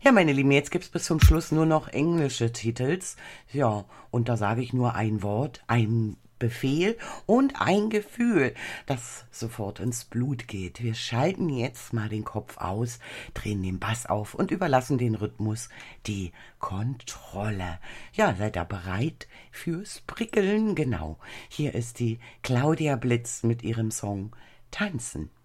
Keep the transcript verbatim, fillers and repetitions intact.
Ja, meine Lieben, jetzt gibt's bis zum Schluss nur noch englische Titels. Ja, und da sage ich nur ein Wort, ein Befehl und ein Gefühl, das sofort ins Blut geht. Wir schalten jetzt mal den Kopf aus, drehen den Bass auf und überlassen den Rhythmus die Kontrolle. Ja, seid ihr bereit fürs Prickeln? Genau. Hier ist die Claudia Blitz mit ihrem Song Tanzen.